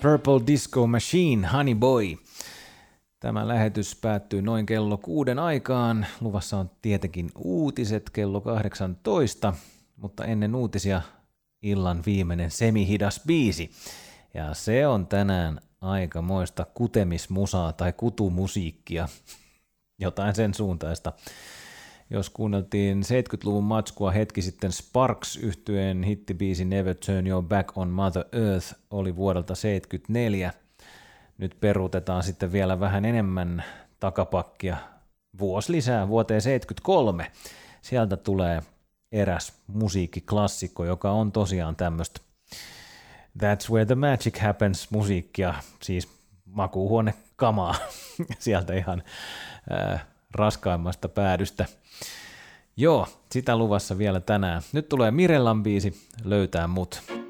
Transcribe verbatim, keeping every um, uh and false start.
Purple Disco Machine, Honey Boy. Tämä lähetys päättyy noin kello kuuden aikaan. Luvassa on tietenkin uutiset kello kahdeksantoista, mutta ennen uutisia illan viimeinen semihidas biisi. Ja se on tänään aikamoista kutemismusaa tai kutumusiikkia, jotain sen suuntaista. Jos kuunneltiin seitsemänkymmentäluvun matskua hetki sitten, Sparks -yhtyeen hittibiisi Never Turn Your Back on Mother Earth oli vuodelta seitsemänkymmentäneljä. Nyt peruutetaan sitten vielä vähän enemmän takapakkia vuosi lisää vuoteen seitsemänkymmentäkolme. Sieltä tulee eräs musiikkiklassikko, joka on tosiaan tämmöistä That's Where the Magic Happens -musiikkia, siis makuuhuonekamaa sieltä ihan äh, raskaimmasta päädystä. Joo, sitä luvassa vielä tänään. Nyt tulee Mirellan biisi Löytää mut.